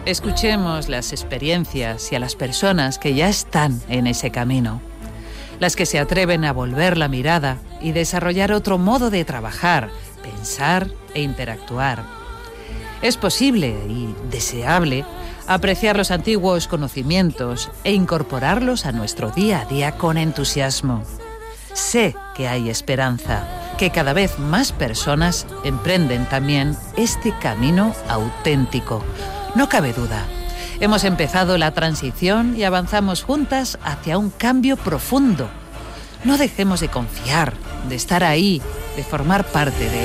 Escuchemos las experiencias y a las personas que ya están en ese camino. Las que se atreven a volver la mirada y desarrollar otro modo de trabajar, pensar e interactuar. Es posible y deseable apreciar los antiguos conocimientos e incorporarlos a nuestro día a día con entusiasmo. Sé que hay esperanza, que cada vez más personas emprenden también este camino auténtico. No cabe duda. Hemos empezado la transición y avanzamos juntas hacia un cambio profundo. No dejemos de confiar, de estar ahí, de formar parte de